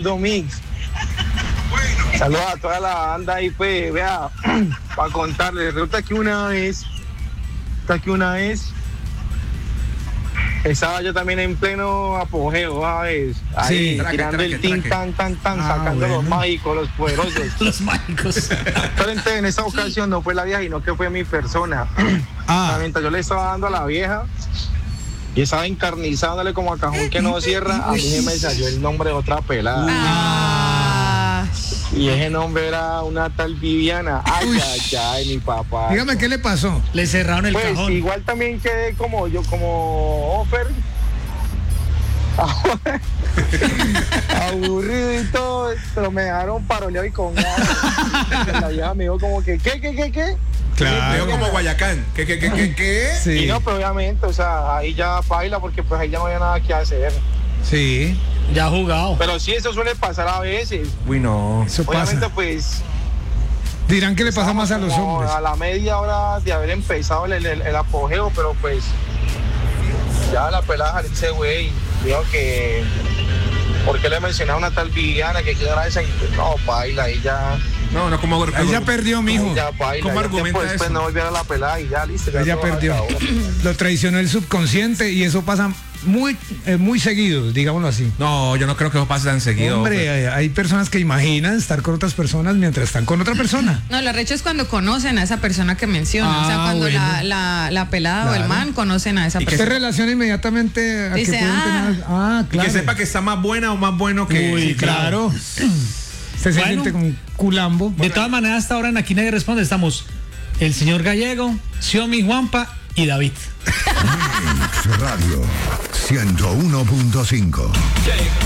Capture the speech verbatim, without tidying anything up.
Mundo Mix. Saludos a toda la banda ahí, pues, vea, para contarles. Resulta que una vez, resulta que una vez, estaba yo también en pleno apogeo, ¿sabes? Ahí, Sí. tirando Traque, el traque, tin, traque. tan, tan, tan, Ah, sacando bueno. los mágicos, los poderosos. Los mágicos. Pero entonces, en esa ocasión no fue la vieja, sino que fue mi persona. Ah, Mientras yo le estaba dando a la vieja y estaba encarnizándole como a cajón que no cierra, a mí se me salió el nombre de otra pelada. Ah, Y ese nombre era una tal Viviana. Ay, Uy. ay, ay, mi papá. dígame qué le pasó. Le cerraron el Pues cajón. igual también quedé como yo, como offer. Aburrido y todo, pero me dejaron paroleado y con ganas. La vieja me dijo como que, ¿qué, qué, qué, qué? Veo como Guayacán. ¿Qué, qué, qué, qué, qué? Sí, Y no, pero obviamente, o sea, ahí ya baila porque pues ahí ya no había nada que hacer. sí, Ya ha jugado. Pero sí, eso suele pasar a veces. Uy, no. eso Obviamente, pasa. pues. Dirán que le pasa más a los como hombres. A la media hora de haber empezado el, el, el apogeo, pero pues. Ya la pelada salirse, güey. Dijo que. ¿Por qué le mencionaba una tal Viviana que quedara esa? Y pues, no, baila, ahí ya. No, no, como. Ahí ya perdió, mijo. Ya baila. ¿Cómo ya argumenta tiempo después eso? no volviera a la pelada y ya listo. Ella todo perdió. acabó. Lo traicionó el subconsciente y eso pasa muy, eh, muy seguido, digámoslo así. No, yo no creo que eso pase tan seguido. Hombre, hay, hay personas que imaginan estar con otras personas mientras están con otra persona. no, lo recho es cuando conocen a esa persona que menciona. o sea, Ah, cuando bueno. la, la, la pelada o el Claro. man conocen a esa Y que Se persona. relaciona inmediatamente a Dice, que pueden ah. tener. Ah, Y claro. que sepa que está más buena o más bueno que. Uy, Sí, claro. Usted se Bueno. siente como un culambo. De todas maneras, hasta ahora en Aquí Nadie Responde estamos el señor Gallego, Xiomi Juanpa y David. Mix Radio ciento uno punto cinco. Llega